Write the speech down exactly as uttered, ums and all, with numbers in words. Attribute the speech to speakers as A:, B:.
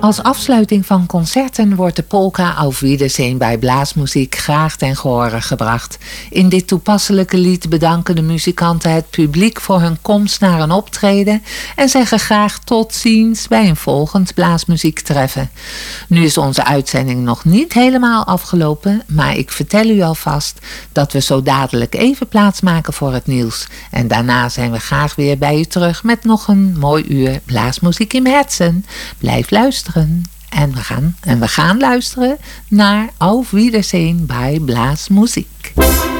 A: Als afsluiting van concerten wordt de polka Auf Wiedersehen bij Blaasmuziek graag ten gehore gebracht. In dit toepasselijke lied bedanken de muzikanten het publiek voor hun komst naar een optreden en zeggen graag tot ziens bij een volgend blaasmuziektreffen. Nu is onze uitzending nog niet helemaal afgelopen, maar ik vertel u alvast dat we zo dadelijk even plaatsmaken voor het nieuws. En daarna zijn we graag weer bij u terug met nog een mooi uur blaasmuziek in Herzen. Blijf luisteren. En we gaan, en we gaan luisteren naar Auf Wiedersehen bij Blaasmuziek.